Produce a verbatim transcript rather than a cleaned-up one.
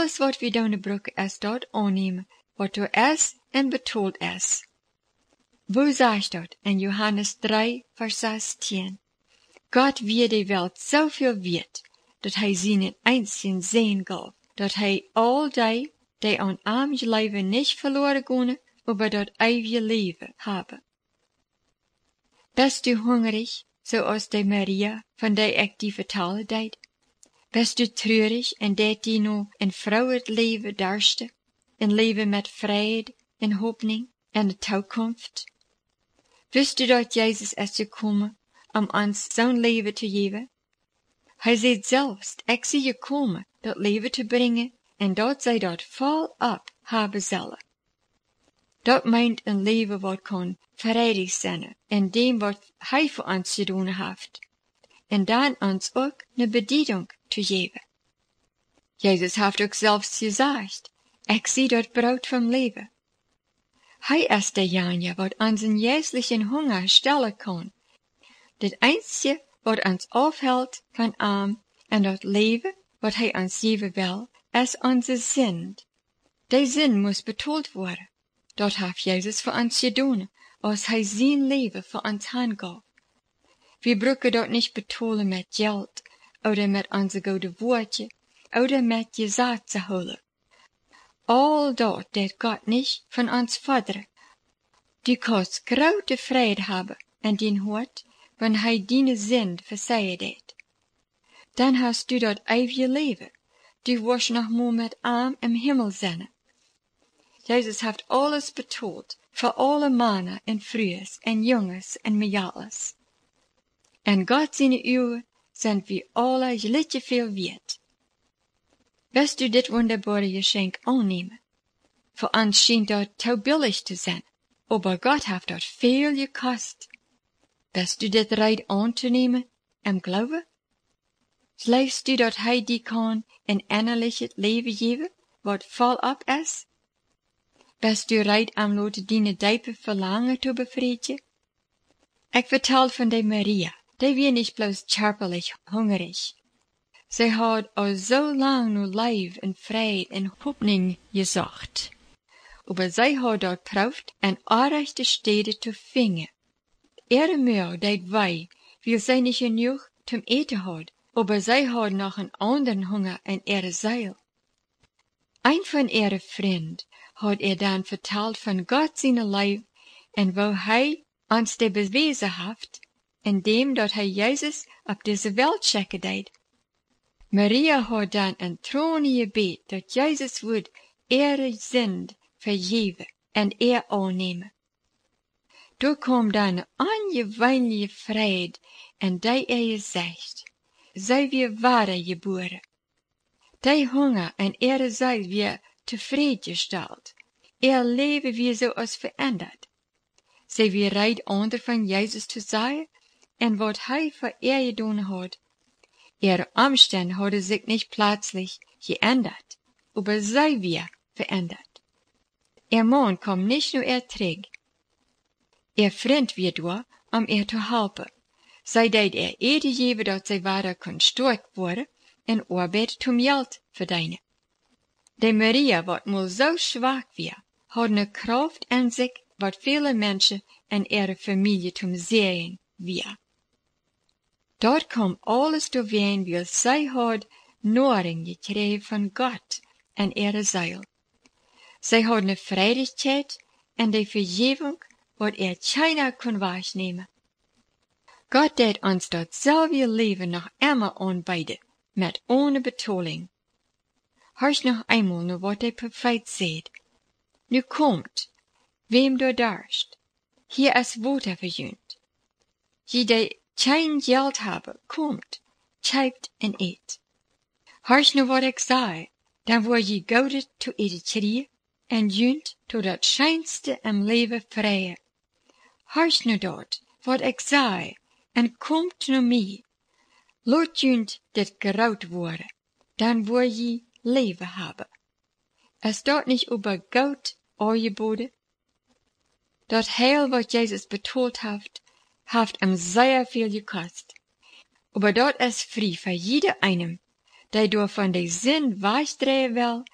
alles wat we doen broek is dort aannemen, wat er is en betoeld is. Wo sagt dat in Johannes drei, vers zestien? Gott wie die Welt zoveel weet, dat hij zijn einzigen Zoon gaf, dat hij al die, die aan hem leven niet verloren gaan, aber dat eeuwige leven hebben. Bist du hungrig, zoals de Maria, van die ik die vertalen deed? Bist du treurig en dat die nu in vrouwelijk leven darste, een leven met vrede en hoopning en de toekomst? Wist du dat Jezus is gekomen om ons zo'n leven te geven? Hij zei zelfs, ik zie gekomen dat leven te brengen en dat zij dat volop hebben zullen. Dat meint een leven wat kan vredig zijn in dem wat hij voor ons gedaan heeft. En dan ons ook een bediening te geven. Jezus heeft ook zelfs gezegd, ik zie dat brood van leven. Hij is degene wat ons een jeeslichen hunger stellen kan. Het einzige wat ons afhält van hem en dat leven wat hij ons geven wil, is onze zin. Die zin moet betoeld worden. Dat heeft Jezus voor ons gedaan, als hij zijn leven voor ons aangaf. Wir brauchen dat nicht betonen met geld, oder met onze goede woordje, oder met gezag te holen. Al dat deed Gott nicht von ons forderen. Du kannst grote vrede hebben in din hart, wenn hij dine zin verzeih deed. Dan hast du dat eeuwige leven, du wirst noch mal met hem im Himmel zijn. Jezus heeft alles betoeld, voor alle mannen en vrouwen en jongens en meisjes. En Gott seine Uhren sind wie alle glitje veel wert. Wirst du dit wunderbare Geschenk annehmen? Für uns schien dat te billig zu sein, aber Gott hat dat viel gekost. Wirst du dit reit anzunehmen, im Glaube? Glaubst du dat hij die kan een innerliches leven geven, wat volop is? Bist du reit am Lot dine diepe verlangen te bevriedigen? Ik vertel van de Maria. Die wie nicht bloß körperlich hungrig. Sie hat auch so lang nur Leib und Fried und Hoffnung gesucht. Aber sie hat dort prüft, an arrechte Städte zu finden. Ihre Mühe deed wei, weil sie nicht genug zum Eten hat, aber sie hat noch einen anderen Hunger in ihre Seele. Ein von ihren Freunden hat ihr dann vertellt von Gott seine Leib und wo hij uns de bewezen hat, indem dat hij Jezus op deze Welt schicken deed. Maria had dan een tronie gebed dat Jezus would ihre Sünd vergeven en er aannemen. Door kwam dan een ongewoonlijke vrede en die er zegt, zij weer ware geboren. Die hunger en ihre Seele weer tevreden gesteld. Ihr leven weer zoals veranderd. Zij weer reit onder van Jezus te zeggen, en wat hij voor ihr gedaan had. Ihre Umstände hadden sich nicht plötzlich geändert, aber sie wir verändert. Ihr Mann kam nicht nur er terug. Ihr Freund wir da, um ihr zu helfen. Zij deed er eten geven dat zij weiter kon stark worden en arbeid zum Geld verdienen. De Maria, wat mal so schwach wir, had ne Kraft in sich, wat viele Menschen in ihrer Familie zum Sehen wir. Dort kam alles doorheen, weil zij had Nahrung gekregen von Gott en ihre Seele. Zij had ne Freudigkeit en de Vergebung, wat er keiner kon wegnehmen. Gott deed ons datzelfde leven nog immer aanbieden, met ohne betaling. Hörst noch einmal nur wat de Prophet sagt. Nu kommt, wem du darfst. Hier ist Water verjünt. Je die kein Geld haben, kommt, kijkt en eet. Hörst nu wat ik zei, dan word je gouden te eten kriegen en junt tot dat schijnste im leven vrije. Hörst nu dat, wat ik zei, en komt nu mee. Laat junt dit gerouwd worden, dan word je leven hebben. Is dat niet über Gott aangeboden? Dat heil wat Jezus betoeld heeft, heeft hem zeer veel gekost. Aber dat is vrij voor jeder einem, die door van de zin wegdrehen wil